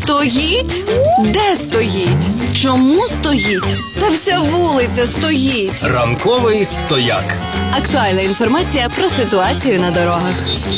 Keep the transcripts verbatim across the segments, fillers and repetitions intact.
Стоїть? Де стоїть? Чому стоїть? Та вся вулиця стоїть. Ранковий стояк. Актуальна інформація про ситуацію на дорогах.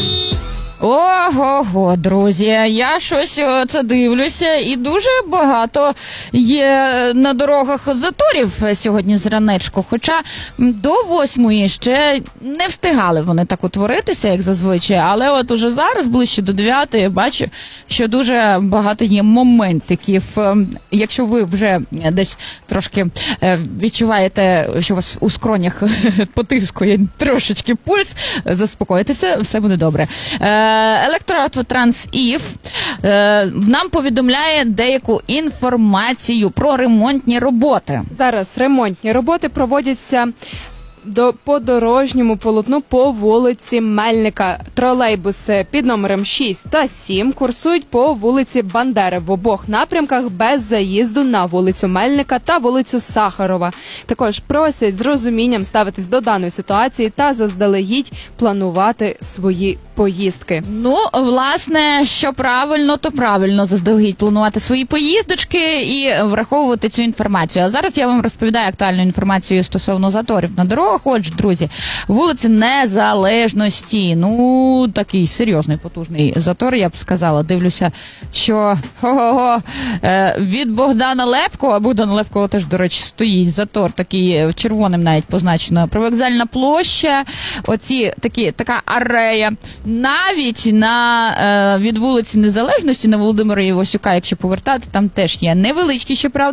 Ого-го, друзі, я щось це дивлюся, і дуже багато є на дорогах заторів сьогодні зранечку, хоча до восьмої ще не встигали вони так утворитися, як зазвичай, але от уже зараз, ближче до дев'ятої, я бачу, що дуже багато є моментиків. Якщо ви вже десь трошки відчуваєте, що у вас у скронях потискує трошечки пульс, заспокойтеся, все буде добре. Електроавтотранс-ІФ нам повідомляє деяку інформацію про ремонтні роботи. Зараз ремонтні роботи проводяться до подорожньому полотну по вулиці Мельника. Тролейбуси під номером шість та сім курсують по вулиці Бандери в обох напрямках без заїзду на вулицю Мельника та вулицю Сахарова. Також просять з розумінням ставитись до даної ситуації та заздалегідь планувати свої поїздки. Ну, власне, що правильно, то правильно заздалегідь планувати свої поїздочки і враховувати цю інформацію. А зараз я вам розповідаю актуальну інформацію стосовно заторів на дорогах. Отже, друзі, вулиця Незалежності. Ну, такий серйозний, потужний затор, я б сказала. Дивлюся, що го-го-го, е, від Богдана Лепко, а Богдана Лепкого теж, до речі, стоїть затор, такий червоним навіть позначено. Привокзальна площа, оці такі, така арея. Навіть на, е, від вулиці Незалежності на Володимира Івасюка, якщо повертати, там теж є невеличкі, щоправда,